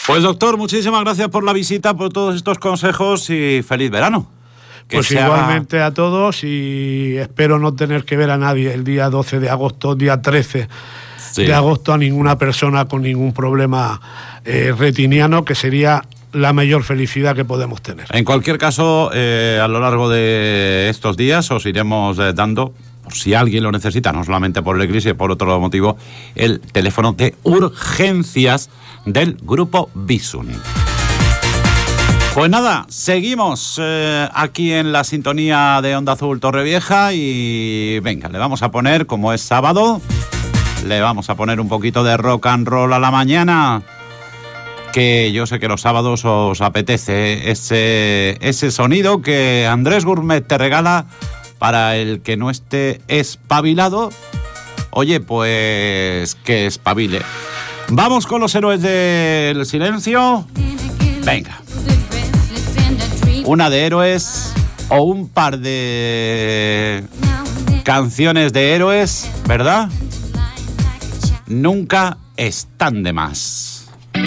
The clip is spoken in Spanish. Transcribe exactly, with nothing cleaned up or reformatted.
Pues doctor, muchísimas gracias por la visita, por todos estos consejos y feliz verano. Que pues igualmente haga... a todos, y espero no tener que ver a nadie el día doce de agosto, día trece sí. de agosto, a ninguna persona con ningún problema eh, retiniano, que sería la mayor felicidad que podemos tener. En cualquier caso, eh, a lo largo de estos días os iremos eh, dando, por si alguien lo necesita, no solamente por el eclipse, por otro motivo, el teléfono de urgencias del Grupo Bizum. Pues nada, seguimos eh, aquí en la sintonía de Onda Azul Torrevieja y venga, le vamos a poner, como es sábado, le vamos a poner un poquito de rock and roll a la mañana, que yo sé que los sábados os apetece ese, ese sonido que Andrés Gourmet te regala para el que no esté espabilado. Oye, pues que espabile. Vamos con los héroes del silencio. Venga. Una de héroes o un par de canciones de héroes, ¿verdad? Nunca están de más.